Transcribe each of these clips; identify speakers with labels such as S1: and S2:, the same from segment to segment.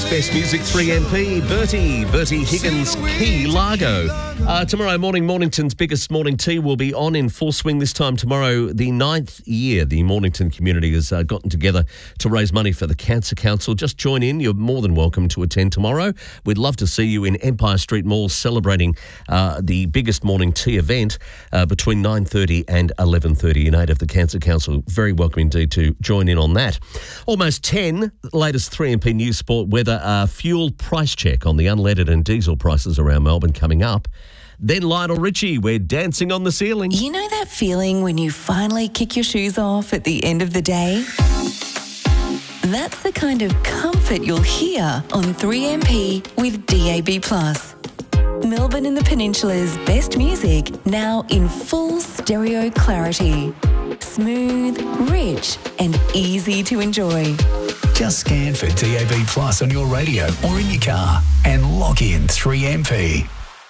S1: Best Music 3MP, Bertie Higgins, Key Largo. Tomorrow morning, Mornington's biggest morning tea will be on in full swing this time tomorrow. The 9th year the Mornington community has gotten together to raise money for the Cancer Council. Just join in. You're more than welcome to attend tomorrow. We'd love to see you in Empire Street Mall celebrating the biggest morning tea event between 9:30 and 11:30 in aid of the Cancer Council. Very welcome indeed to join in on that. Almost 10, latest 3MP News Sport weather, fuel price check on the unleaded and diesel prices around Melbourne coming up. Then Lionel Richie, we're dancing on the ceiling.
S2: You know that feeling when you finally kick your shoes off at the end of the day? That's the kind of comfort you'll hear on 3MP with DAB+. Melbourne and the Peninsula's best music now in full stereo clarity. Smooth, rich and easy to enjoy.
S3: Just scan for DAB+ on your radio or in your car and log in 3MP.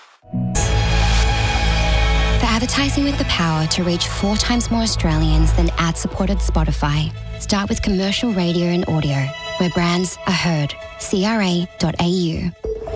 S4: For advertising with the power to reach 4 times more Australians than ad-supported Spotify, start with commercial radio and audio, where brands are heard. CRA.au.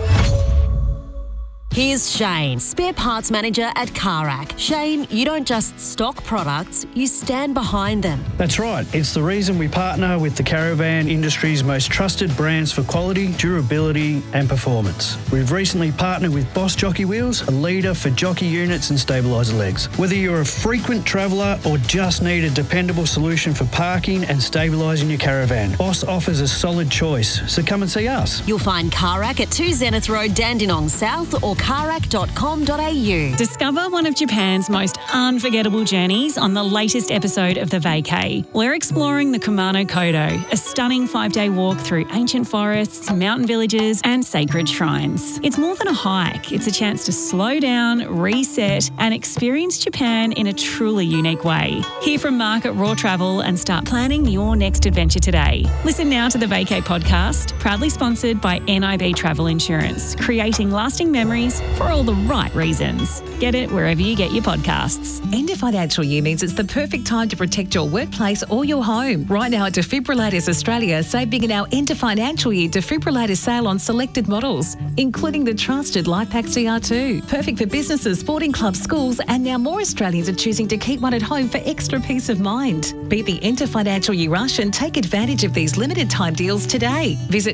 S5: Here's Shane, spare parts manager at Carac. Shane, you don't just stock products, you stand behind them.
S6: That's right. It's the reason we partner with the caravan industry's most trusted brands for quality, durability and performance. We've recently partnered with Boss Jockey Wheels, a leader for jockey units and stabiliser legs. Whether you're a frequent traveller or just need a dependable solution for parking and stabilising your caravan, Boss offers a solid choice. So come and see us.
S5: You'll find Carac at 2 Zenith Road, Dandenong South or carac.com.au.
S7: Discover one of Japan's most unforgettable journeys on the latest episode of The Vacay. We're exploring the Kumano Kodo, a stunning 5-day walk through ancient forests, mountain villages and sacred shrines. It's more than a hike. It's a chance to slow down, reset and experience Japan in a truly unique way. Hear from Mark at Raw Travel and start planning your next adventure today. Listen now to The Vacay podcast, proudly sponsored by NIB Travel Insurance, creating lasting memories for all the right reasons. Get it wherever you get your podcasts.
S8: End of financial year means it's the perfect time to protect your workplace or your home. Right now at Defibrillators Australia, save big in our end of financial year defibrillator sale on selected models, including the trusted LifePak CR2. Perfect for businesses, sporting clubs, schools, and now more Australians are choosing to keep one at home for extra peace of mind. Beat the end of financial year rush and take advantage of these limited time deals today. Visit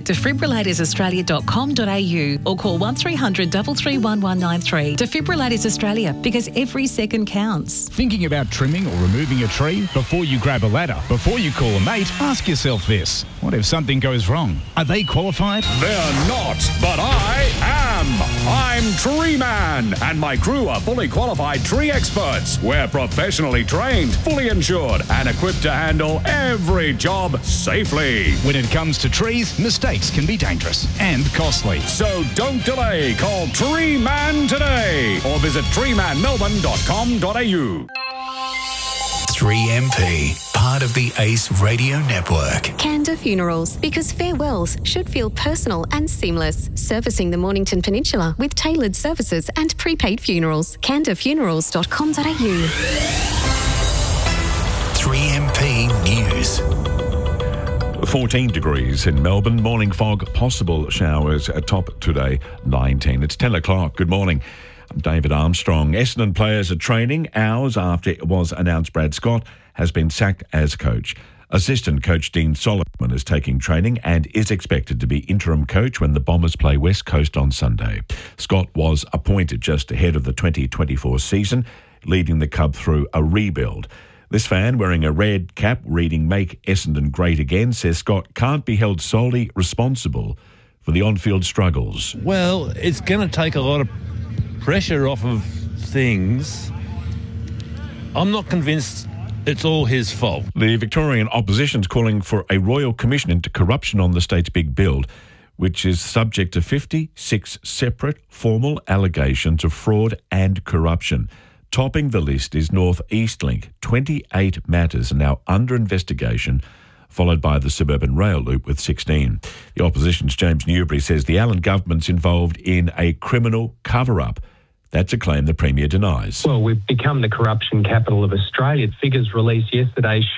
S8: defibrillatoraustralia.com.au or call 1300 331193. Defibrillators Australia, because every second counts.
S9: Thinking about trimming or removing a tree? Before you grab a ladder, before you call a mate, ask yourself this. What if something goes wrong? Are they qualified?
S10: They're not, but I am. I'm Tree Man, and my crew are fully qualified tree experts. We're professionally trained, fully insured, and equipped to handle every job safely.
S9: When it comes to trees, mistakes can be dangerous and costly.
S10: So don't delay. Call Tree Man today or visit treemanmelbourne.com.au.
S3: 3MP, part of the ACE Radio Network.
S11: Canda Funerals, because farewells should feel personal and seamless. Servicing the Mornington Peninsula with tailored services and prepaid funerals. candafunerals.com.au.
S3: 3MP News.
S12: 14 degrees in Melbourne. Morning fog, possible showers at top today, 19. It's 10 o'clock. Good morning. I'm David Armstrong. Essendon players are training hours after it was announced Brad Scott has been sacked as coach. Assistant coach Dean Solomon is taking training and is expected to be interim coach when the Bombers play West Coast on Sunday. Scott was appointed just ahead of the 2024 season, leading the club through a rebuild. This fan, wearing a red cap reading "Make Essendon Great Again," says Scott can't be held solely responsible for the on-field struggles.
S13: Well, it's going to take a lot of pressure off of things. I'm not convinced it's all his fault.
S12: The Victorian opposition's calling for a royal commission into corruption on the state's big build, which is subject to 56 separate formal allegations of fraud and corruption. Topping the list is North East Link. 28 matters are now under investigation, followed by the suburban rail loop with 16. The opposition's James Newbury says the Allen government's involved in a criminal cover-up. That's a claim the Premier denies.
S14: Well, we've become the corruption capital of Australia. Figures released yesterday